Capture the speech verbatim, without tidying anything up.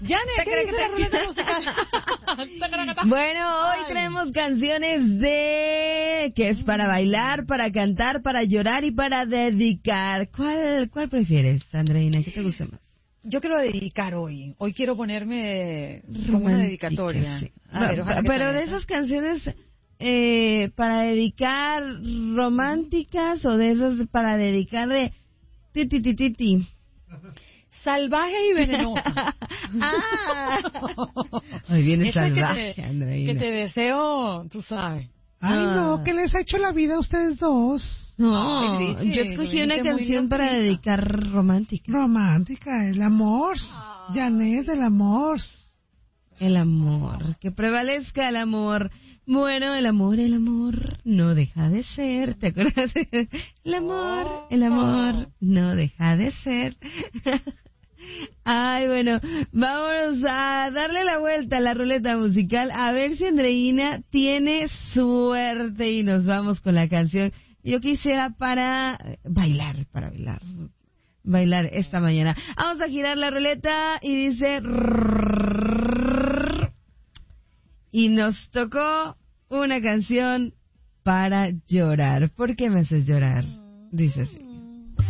Janet, ¿qué dice la ruleta musical? Bueno, hoy traemos canciones de... que es para bailar, para cantar, para llorar y para dedicar. ¿Cuál, cuál prefieres, Andreina? ¿Qué te gusta más? Yo quiero dedicar hoy. Hoy quiero ponerme como una dedicatoria. Sí. A ver, No, ojalá que pero salga. de esas canciones eh, para dedicar románticas o de esas para dedicar de ti ti ti ti ti. Salvaje y venenosa. Ah. Hoy viene Esa salvaje, que te, Andreina. que te deseo, tú sabes. Ay, Ah. no, ¿qué les ha hecho la vida a ustedes dos? No, Ay, Richie, yo escogí una viniste muy canción para loquita. dedicar romántica. Romántica, el amor. Janet, el amor. El amor, que prevalezca el amor. Bueno, el amor, el amor no deja de ser. ¿Te acuerdas? El amor, el amor no deja de ser. Ay, bueno, vamos a darle la vuelta a la ruleta musical a ver si Andreina tiene suerte y nos vamos con la canción. Yo quisiera para bailar, para bailar, bailar esta mañana. Vamos a girar la ruleta y dice... Y nos tocó una canción para llorar. ¿Por qué me haces llorar? Dice así.